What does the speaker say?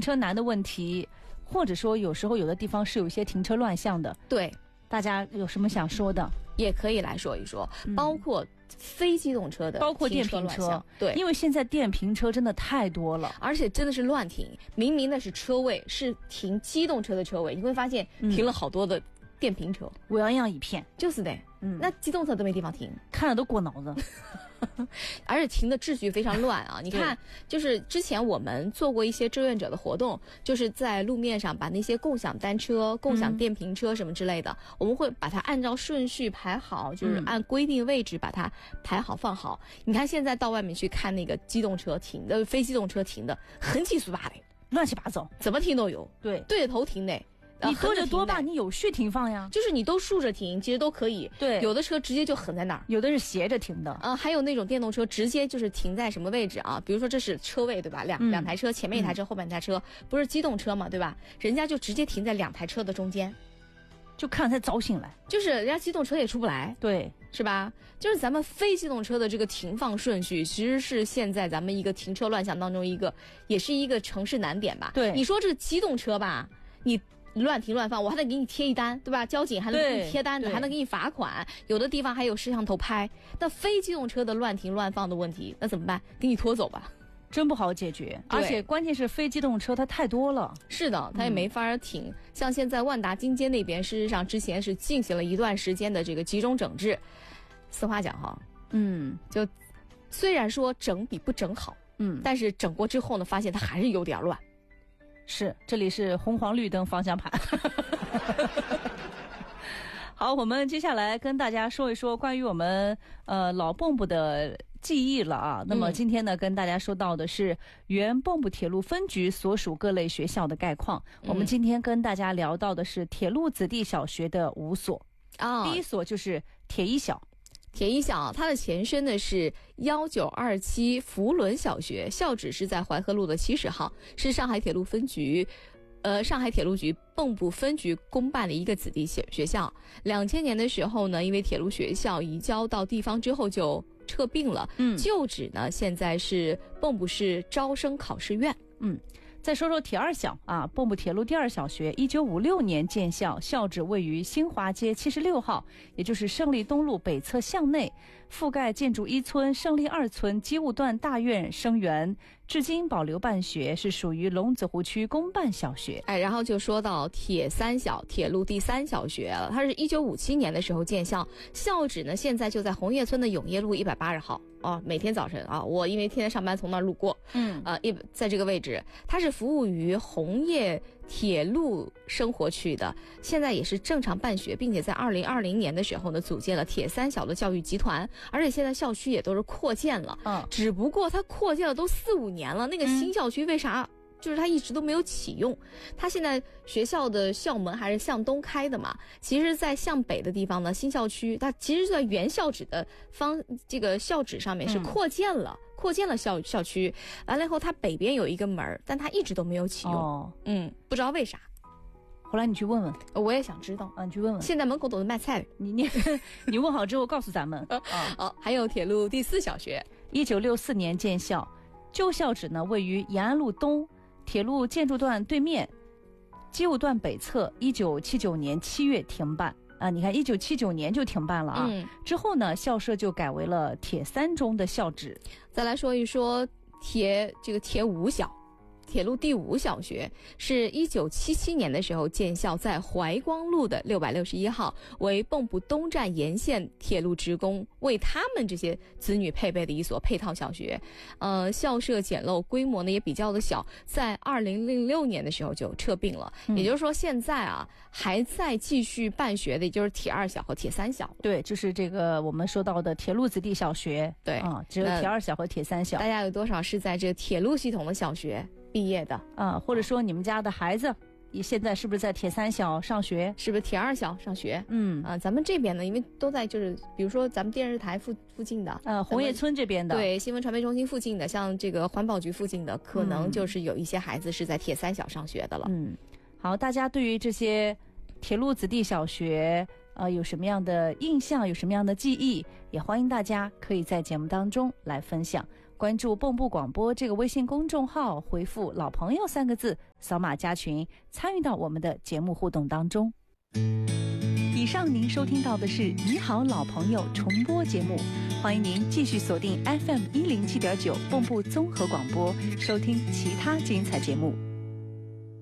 车难的问题，或者说有时候有的地方是有一些停车乱象的。 对， 大家有什么想说的？ 也可以来说一说，包括非机动车的， 包括电瓶车。 对， 因为现在电瓶车真的太多了， 而且真的是乱停，明明那是车位，是停机动车的车位，你会发现停了好多的电瓶车， 乌泱泱一片。 就是的，那机动车都没地方停， 看了都过脑子。 而且停的秩序非常乱啊！你看，就是之前我们做过一些志愿者的活动，就是在路面上把那些共享单车、共享电瓶车什么之类的，我们会把它按照顺序排好，就是按规定位置把它排好放好。你看现在到外面去看那个机动车停的、非机动车停的，横七竖八的， 乱七八糟， 怎么停都有。 对， 对着头停的。 你多就多吧，你有序停放呀， 就是你都竖着停，其实都可以。 对， 有的车直接就横在那儿， 有的是斜着停的。 还有那种电动车直接就是停在什么位置啊？比如说这是车位对吧？两台车，前面一台车，后面一台车，不是机动车嘛，对吧？人家就直接停在两台车的中间， 就看才糟心来。 就是人家机动车也出不来， 对， 是吧？就是咱们非机动车的这个停放顺序，其实是现在咱们一个停车乱象当中也是一个城市难点吧？ 对， 你说这个机动车吧，你乱停乱放，我还得给你贴一单，对吧？交警还能给你贴单的，还能给你罚款，有的地方还有摄像头拍。那非机动车的乱停乱放的问题，那怎么办？给你拖走吧， 真不好解决。而且关键是非机动车它太多了， 是的，它也没法停。像现在万达金街那边，事实上之前是进行了一段时间的这个集中整治。实话讲哈，就虽然说整比不整好，但是整过之后呢，发现它还是有点乱。 是，这里是红黄绿灯方向盘。好，我们接下来跟大家说一说关于我们老蚌埠的记忆了啊。那么今天呢，跟大家说到的是原蚌埠铁路分局所属各类学校的概况。我们今天跟大家聊到的是铁路子弟小学的5所第一所就是铁一小。 铁一小，它的前身呢是1927福伦小学，校址是在淮河路的70号，是上海铁路分局，上海铁路局蚌埠分局公办的一个子弟学校。2000年的时候呢，因为铁路学校移交到地方之后就撤并了，旧址呢现在是蚌埠市招生考试院。 再说说铁二小啊，蚌埠铁路第二小学1956年建校，校址位于新华街76号，也就是胜利东路北侧巷内，覆盖建筑1村、胜利2村、机务段大院生源，至今保留办学，是属于龙子湖区公办小学。 然后就说到铁三小，铁路第3小学了，它是1957年的时候建校，校址呢现在就在红叶村的永业路180号。每天早晨啊，我因为天天上班从那儿路过，在这个位置，它是服务于红叶铁路生活区的，现在也是正常办学，并且在2020年的时候呢，组建了铁三小的教育集团，而且现在校区也都是扩建了，只不过它扩建了都4、5年了，那个新校区为啥？就是它一直都没有启用，它现在学校的校门还是向东开的嘛。其实在向北的地方呢，新校区它其实在原校址的这个校址上面是扩建了校区，完了以后它北边有一个门，但它一直都没有启用。不知道为啥。 后来你去问问， 我也想知道你去问问。 现在门口都是卖菜的， 你问好之后告诉咱们。 还有铁路第4小学 ，1964年建校，旧校址呢位于延安路东。铁路建筑段对面，机务段北侧，1979年7月停办啊！你看，1979年就停办了啊。之后呢，校舍就改为了铁三中的校址。 再来说一说铁5小。铁路第5小学是1977年的时候建校，在怀光路的661号，为蚌埠东站沿线铁路职工为他们这些子女配备的一所配套小学。校舍简陋，规模呢也比较的小，在2006年的时候就撤并了。也就是说，现在啊还在继续办学的，也就是铁2小和铁3小。 对，就是这个我们说到的铁路子弟小学。 对只有铁2小和铁3小。 大家有多少是在这个铁路系统的小学毕业的或者说你们家的孩子现在是不是在铁3小上学？ 是不是铁2小上学？咱们这边呢，因为都在就是比如说咱们电视台附近的红叶村这边的， 对，新闻传媒中心附近的，像这个环保局附近的，可能就是有一些孩子是在铁3小上学的了。 好，大家对于这些铁路子弟小学有什么样的印象，有什么样的记忆，也欢迎大家可以在节目当中来分享。 关注蚌埠广播这个微信公众号，回复老朋友3个字，扫码加群，参与到我们的节目互动当中。以上您收听到的是你好老朋友重播节目，欢迎您继续锁定 FM 107.9蚌埠综合广播，收听其他精彩节目。